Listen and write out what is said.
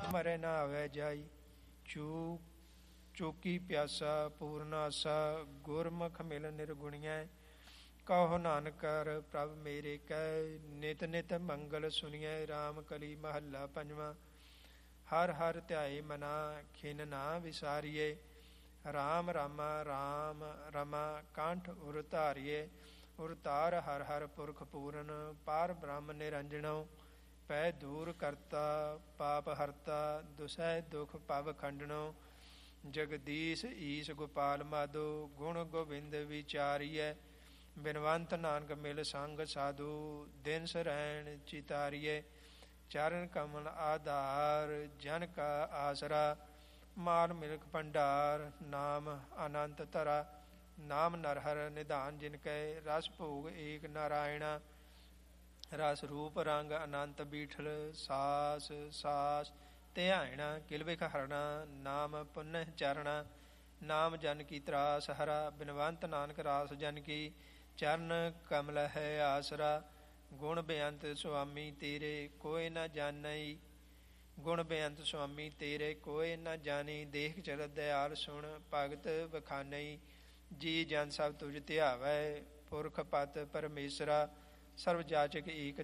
ਮਰੈ ਨਾ ਆਵੈ ਜਾਈ। ਚੂਕੀ ਪਿਆਸਾ ਪੂਰਨ ਆਸਾ, ਗੁਰਮੁਖ ਮਿਲ ਨਿਰਗੁਣੀਐ। ਕਹੋ ਨਾਨਕ ਕਰ ਪ੍ਰਭ ਮੇਰੇ ਕੈ, ਨਿਤ ਨਿਤ ਮੰਗਲ ਸੁਣੀਐ। ਰਾਮ ਕਲੀ ਮਹੱਲਾ ਪੰਜਵਾਂ। ਹਰ ਹਰ ਧਿਆਏ ਮਨਾ, ਖਿਨ ਨਾ ਵਿਸਾਰੀਏ। ਰਾਮ ਰਾਮਾ ਰਾਮ ਰਮਾ, ਕੰਠ ਉਰ ਧਾਰੀਏ। ਉਰ ਧਾਰ ਹਰ ਹਰ ਪੁਰਖ ਪੂਰਨ, ਪਾਰ ਬ੍ਰਹਮ ਨਿਰੰਜਨੋ। ਪੈ ਦੂਰ ਕਰਤਾ ਪਾਪ ਹਰਤਾ, ਦੁਸਹਿ ਦੁਖ ਭਵ ਖੰਡਨੋ। ਜਗਦੀਸ਼ ਈਸ ਗੋਪਾਲ ਮਾਧੋ, ਗੁਣ ਗੋਬਿੰਦ ਵਿਚਾਰੀਐ। ਬਿਨਵੰਤ ਨਾਨਕ ਮਿਲ ਸੰਗ ਸਾਧੂ, ਦਿਨ ਸਰੈਣ ਚਿਤਾਰੀਏ। ਚਰਨ ਕਮਲ ਆਧਾਰ, ਜਨ ਕਾ ਆਸਰਾ। ਮਾਲ ਮਿਲਕ ਭੰਡਾਰ, ਨਾਮ ਅਨੰਤ ਧਰਾ। ਨਾਮ ਨਰਹਰ ਨਿਧਾਨ ਜਿਨ ਕੈ, ਰਸ ਭੋਗ ਏਕ ਨਾਰਾਇਣਾ। ਰਸ ਰੂਪ ਰੰਗ ਅਨੰਤ ਬੀਠਲ, ਸਾਸ ਸਾਸ ਧਿਆਇਣਾ। ਕਿਲ ਬਿਖ ਹਰਣਾ, ਨਾਮ ਪੁਨਹ ਚਰਣਾ। ਨਾਮ ਜਨ ਕੀ ਤਰਾਸ ਹਰਾ, ਬਿਨਵੰਤ ਨਾਨਕ ਰਾਸ ਜਨ ਕੀ। ਚਰਨ ਕਮਲ ਹੈ ਆਸਰਾ। ਗੁਣ ਬੇਅੰਤ ਸੁਆਮੀ ਤੇਰੇ, ਕੋਇ ਨ ਜਾਣਈ। ਗੁਣ ਬੇਅੰਤ ਸੁਆਮੀ ਤੇਰੇ, ਕੋਇ ਨ ਜਾਣੀ। ਦੇਖ ਚਲ ਦਇਆਲ ਸੁਣ, ਭਗਤ ਬਖਾਨਈ। ਜੀ ਜਨ ਸਭ ਤੁਝ ਧਿਆਵੈ, ਪੁਰਖ ਪਤ ਪਰਮੇਸ਼ਰਾ। ਸਰਬ ਜਾਚਕ ਏਕ